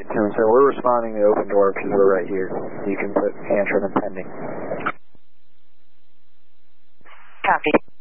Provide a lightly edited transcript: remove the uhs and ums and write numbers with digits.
So we're responding to open door because we're right here. You can put Antrim and pending. Copy.